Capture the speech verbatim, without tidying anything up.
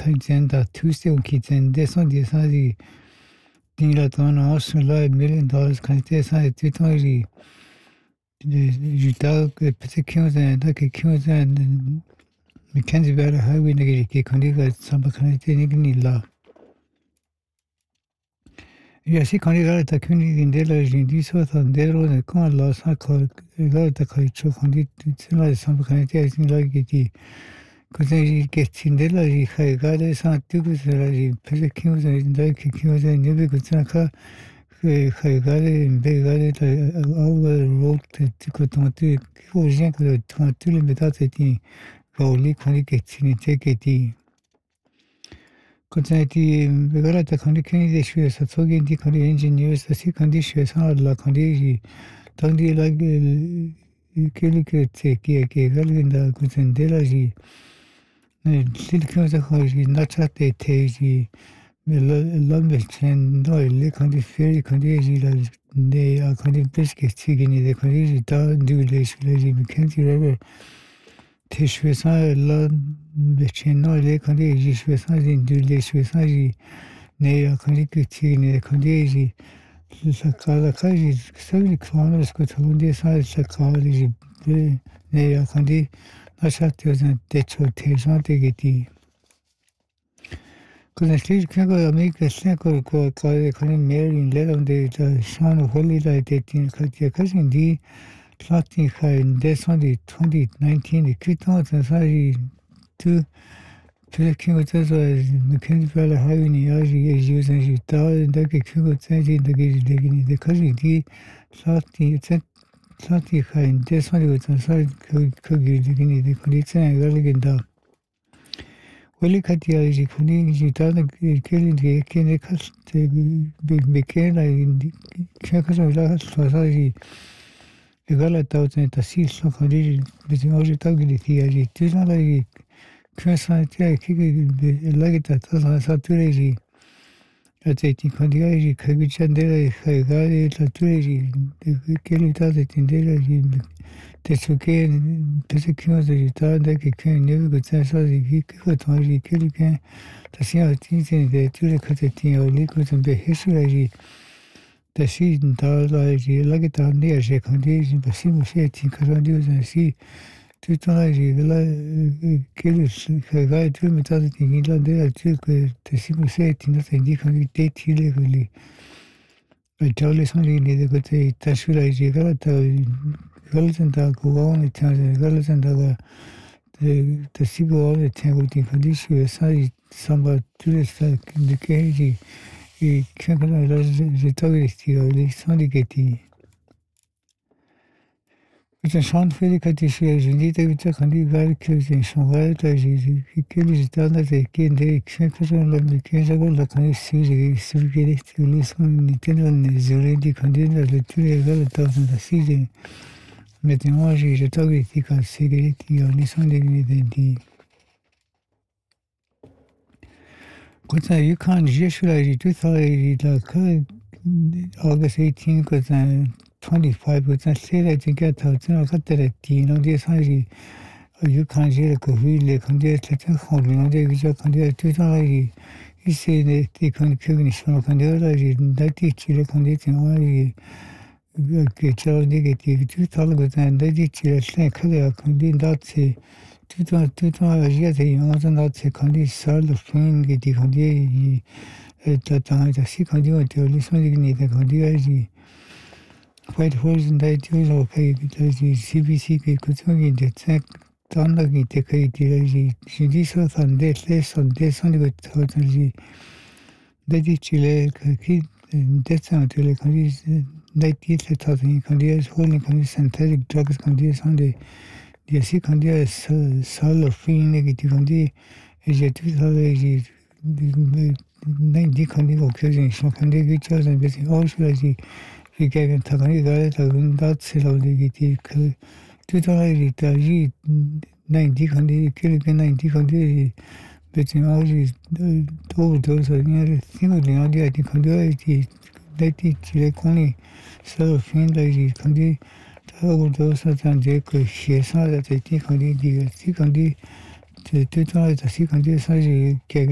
开战的 Tuesday 开战的上的啥的，定了当然是来 million dollars 开的啥的，最多是呃遇到个不是看战，那个看战，你看这边的海外那个给看那个上班看的那个你了。也是看那个他看你的了，人家说他的了呢，看老啥看那个他可以做看的，现在上班看的现在给的。그래서 개친데라 이 해가를 산뜨고서라 이 배를 키우서 인다 키우서 네베 그잖아 그 해가를 배가를 다 아우가 로트 찍고 통트 키우지 그 통트를 메다세티 거울이 거기 개친이 제게디 그자티 배가라다 거기 괜히 대시에서 속인디 거기 엔지니어스 시 컨디션에서 알라 거기 당디라게 이케리케 체키에 게갈긴다 그전데라지 실컷 거기 나차테 테지 멜럼베chen 노일리 컨디 페리 컨디지라 네 컨디 베스케 치기니 데 컨디 다 뉴레시레지 미켄티레 테슈에사 런베chen 노일리 컨디 지슈에사 뉴레시에사지 네 컨디 치기니 컨디지 사카라 카지 서비 클라우스 그 좋은데 사카리지 네 컨디 아샤티오는 대초 대상되겠디. 그래서 실제로 아메리카 생각을 그 거의 그런 메일인 레런데 저 샤노 홀리다이 데팅 같이 가신디 플라팅 하인 데선디 twenty nineteen 그때부터 사실 그 트래킹을 해서 메케니컬 하이니 아지 유저지 다른데 그거 제지 되게 되긴 데 가지디 플라팅 사티 하인 데선이 전설 그 거기 되긴 데 컨디션이 걸리긴다. ولكتياجي كوني جيتانا كيلين دي كيني كاست بكينا كاكاسو لا سواساجي إغالا تاوتين تاسيل سوكاني بتنوجي تاوغي تياجي تيزانا كاسان تياجي كيكي لاجي تاتاسا ساتوريجي أتيتي كوندياجي كاكيشانديرا خايغاري تاتوريجي كيلين تاتين ديراجي 대초게 대초키워서 다른데 그 내가 그래서 이게 그거 도와지 그렇게 다시 어디인데 둘이 같이 뛰어올리 그좀 배해서야지 다시 다라지 라게 다니야 제 컨디션 다시 무시해 그런 데서 tutoraji la kele ga tu metade tinila de tu 다시 무시해 tin다 생기 컨디 데이트를 걸리 저리 손이 내게 그때 다시라지 가다 걸선다 고원이 차지 걸선다가 그 다시고 태고디 컨디션에 사이 삼바 줄에서 느끼지 이 캐나다를 지도리스티가 리선이게티 이제 산페리카티 시에진이데 비트 컨디 가르켜진 송가르다지 이케리 지다나데 켄데 켄크선을 미케자고 라카니 시지 시르게리 스리선 니테는 지레디 컨디를 트레가 다선다 시지 Maintenant, j'ai j'ai trouvé que c'est que les sont des identités. Quand ça you can j'ai sur la j'ai tout ça il a que August eighteenth que ça twenty-five que ça c'est la ticket ça ça que t'es dit non des ça j'ai you can j'ai que oui les quand des c'est un grand non des que quand des tout ça il c'est des quand que ni sont quand des là j'ai d'ailleurs tu les quand des tu 그 저기게 뒤 탈고 된다 뒤치를 생각해야 근데 나치 뒤도 뒤도 아지아세 영어서 나치 근데 살도 핑게 뒤 근데 이 에다다가 시간이 되어 리선이니 되 근데 아지 화이트 홀즈인 다 뒤로 오케이 그지 씨비씨 그 그쪽인데 책 단락이 되게 뒤지 시디서 산데 레선데 선이고 터지 대지치래 그기 대상들의 컨디션 나이티스 타진 컨디션 홀링 컨디션 synthetic drugs 컨디션 데 디시 컨디션 살로핀 네게티브 컨디 이제 투사레지 나이디 컨디션 오케이션 컨디 기초는 베시 오슈라지 이게 타가니 가다 군다 셀로디기티 그 투사레지 타지 나이디 컨디 킬게 나이디 컨디 베시 오지 도도서 니르 시노리 어디야 디 컨디티 데이티 지레 코니 서로 핀다지 컨디 타고도서 단제 그 시에서 데이티 컨디 디 컨디 제 투사레지 컨디 사지 게